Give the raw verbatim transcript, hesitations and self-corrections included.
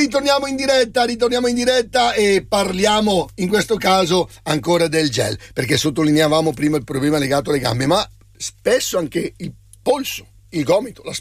ritorniamo in diretta, ritorniamo in diretta e parliamo in questo caso ancora del gel, perché sottolineavamo prima il problema legato alle gambe, ma spesso anche il polso, il gomito, la